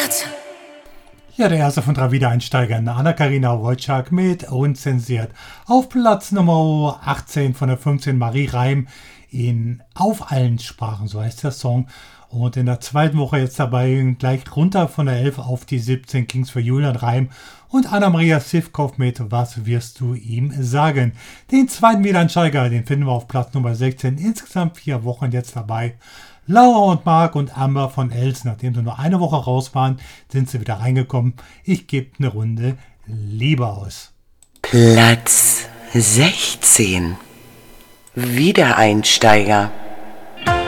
Ja, der erste von 3 Wiedereinsteigern, Anna-Karina Wojcik mit Unzensiert. Auf Platz Nummer 18 von der 15 Marie Reim in Auf allen Sprachen, so heißt der Song. Und in der zweiten Woche jetzt dabei gleich runter von der 11 auf die 17 Kings für Julian Reim und Anna-Maria Sivkov mit Was wirst du ihm sagen? Den zweiten Wiedereinsteiger, den finden wir auf Platz Nummer 16, insgesamt 4 Wochen jetzt dabei. Laura und Marc und Amber von Els, nachdem sie nur eine Woche raus waren, sind sie wieder reingekommen. Ich gebe eine Runde Liebe aus. Platz 16. Wiedereinsteiger.